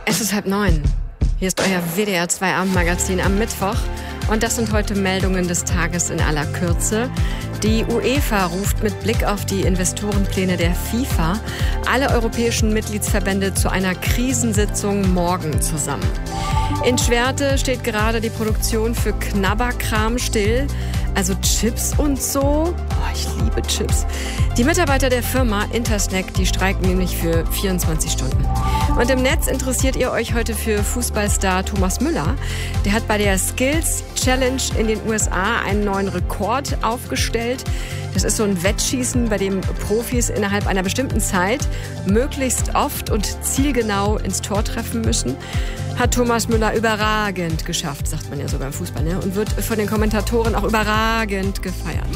Es ist 8:30. Hier ist euer WDR 2 Abendmagazin am Mittwoch. Und das sind heute Meldungen des Tages in aller Kürze. Die UEFA ruft mit Blick auf die Investorenpläne der FIFA alle europäischen Mitgliedsverbände zu einer Krisensitzung morgen zusammen. In Schwerte steht gerade die Produktion für Knabberkram still, also Chips und so. Ich liebe Chips. Die Mitarbeiter der Firma Intersnack, die streiken nämlich für 24 Stunden. Und im Netz interessiert ihr euch heute für Fußballstar Thomas Müller. Der hat bei der Skills Challenge in den USA einen neuen Rekord aufgestellt. Das ist so ein Wettschießen, bei dem Profis innerhalb einer bestimmten Zeit möglichst oft und zielgenau ins Tor treffen müssen. Hat Thomas Müller überragend geschafft, sagt man ja sogar im Fußball, ne? Und wird von den Kommentatoren auch überragend gefeiert.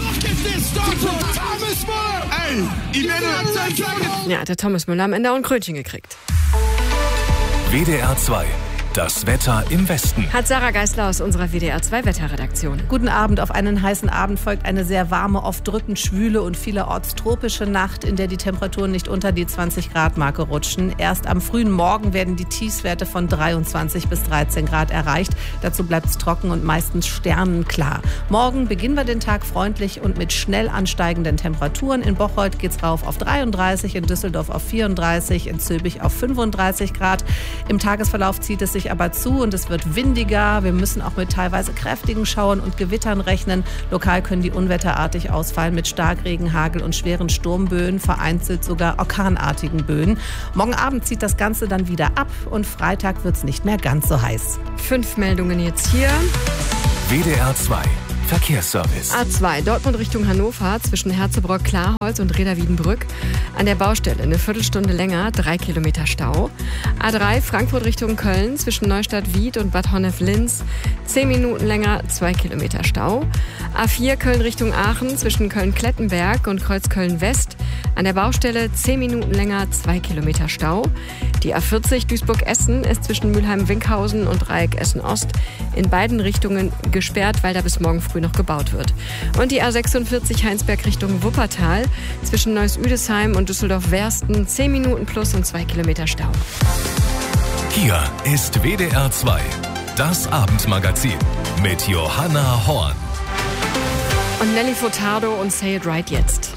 Ja, der Thomas Müller am Ende auch ein Krönchen gekriegt. WDR 2. Das Wetter im Westen. Hat Sarah Geisler aus unserer WDR 2 Wetterredaktion. Guten Abend. Auf einen heißen Abend folgt eine sehr warme, oft drückend schwüle und vielerorts tropische Nacht, in der die Temperaturen nicht unter die 20-Grad-Marke rutschen. Erst am frühen Morgen werden die Tiefswerte von 23 bis 13 Grad erreicht. Dazu bleibt es trocken und meistens sternenklar. Morgen beginnen wir den Tag freundlich und mit schnell ansteigenden Temperaturen. In Bocholt geht's rauf auf 33, in Düsseldorf auf 34, in Zülpich auf 35 Grad. Im Tagesverlauf zieht es sich aber zu und es wird windiger. Wir müssen auch mit teilweise kräftigen Schauern und Gewittern rechnen. Lokal können die unwetterartig ausfallen mit Starkregen, Hagel und schweren Sturmböen, vereinzelt sogar orkanartigen Böen. Morgen Abend zieht das Ganze dann wieder ab und Freitag wird es nicht mehr ganz so heiß. 5 Meldungen jetzt hier. WDR 2. Verkehrsservice. A2 Dortmund Richtung Hannover zwischen Herzebrock, Klarholz und Reda-Wiedenbrück. An der Baustelle eine Viertelstunde länger, 3 Kilometer Stau. A3 Frankfurt Richtung Köln zwischen Neustadt-Wied und Bad Honnef-Linz 10 Minuten länger, 2 Kilometer Stau. A4 Köln Richtung Aachen zwischen Köln-Klettenberg und Kreuzköln-West. An der Baustelle 10 Minuten länger, 2 Kilometer Stau. Die A40 Duisburg-Essen ist zwischen Mülheim-Winkhausen und Dreieck Essen-Ost in beiden Richtungen gesperrt, weil da bis morgen früh noch gebaut wird. Und die A46 Heinsberg Richtung Wuppertal zwischen Neuss-Üdesheim und Düsseldorf-Wersten 10 Minuten plus und 2 Kilometer Stau. Hier ist WDR 2, das Abendmagazin mit Johanna Horn. Und Nelly Furtado und Say It Right jetzt.